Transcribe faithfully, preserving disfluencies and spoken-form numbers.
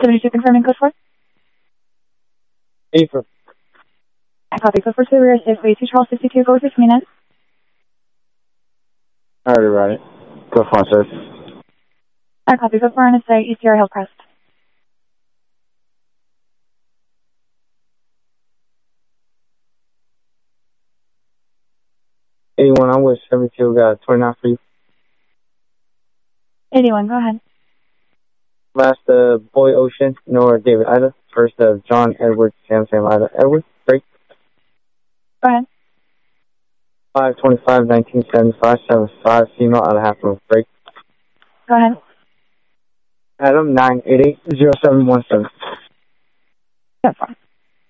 seventy-two confirming code four. April. I copy. Code four to the rear is way two Charles sixty-two. Go with your three minutes. I already read it. Go for it, sir. I copy. Code four on its way, E C R Hillcrest. eighty-one, I'm with seventy-two, got twenty-nine for you. eighty-one, go ahead. Last, uh, Boy Ocean, Nora David Ida. First, uh, John Edward Sam Sam Ida Edward. Break. Go ahead. five twenty-five nineteen seventy-five seven five female out of half of break. Go ahead. Adam nine eight eight zero seven one seven. That's fine.